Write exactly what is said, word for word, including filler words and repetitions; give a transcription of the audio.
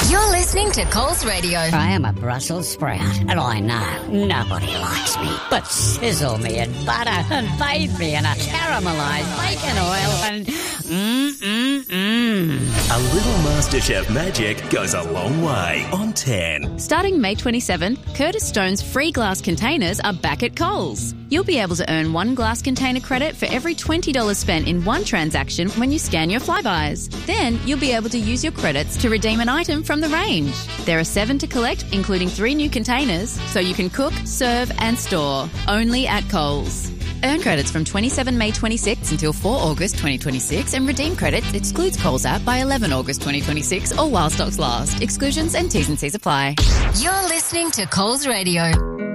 You're listening to Coles Radio. I am a Brussels sprout, and I know nobody likes me. But sizzle me in butter and bathe me in a caramelised bacon oil and mmm-mmm-mmm. A little MasterChef magic goes a long way on ten. Starting May twenty-seventh, Curtis Stone's free glass containers are back at Coles. You'll be able to earn one glass container credit for every twenty dollars spent in one transaction when you scan your Flybuys. Then you'll be able to use your credits to redeem an item from the range. There are seven to collect, including three new containers, so you can cook, serve and store. Only at Coles. Earn credits from twenty-seventh May twenty-six until fourth August twenty twenty-six, and redeem credits excludes Coles app by eleventh August twenty twenty-six or while stocks last. Exclusions and T's and C's apply. You're listening to Coles Radio.